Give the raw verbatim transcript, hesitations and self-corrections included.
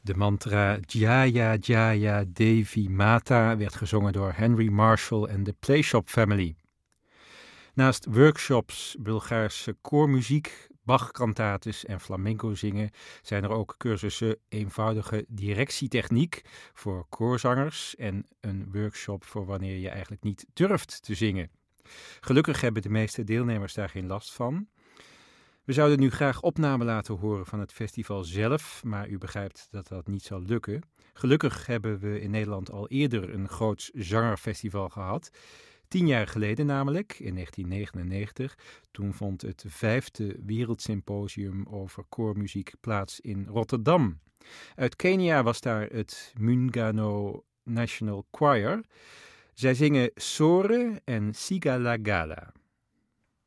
De mantra Jaya Jaya Devi Mata werd gezongen door Henry Marshall en de Playshop Family. Naast workshops, Bulgaarse koormuziek, Bach-kantates en flamenco zingen zijn er ook cursussen eenvoudige directietechniek voor koorzangers en een workshop voor wanneer je eigenlijk niet durft te zingen. Gelukkig hebben de meeste deelnemers daar geen last van. We zouden nu graag opnamen laten horen van het festival zelf, maar u begrijpt dat dat niet zal lukken. Gelukkig hebben we in Nederland al eerder een groot zangerfestival gehad. Tien jaar geleden namelijk, in negentien negenennegentig. Toen vond het vijfde wereldsymposium over koormuziek plaats in Rotterdam. Uit Kenia was daar het Muungano National Choir. Zij zingen Sore en Sigalagala.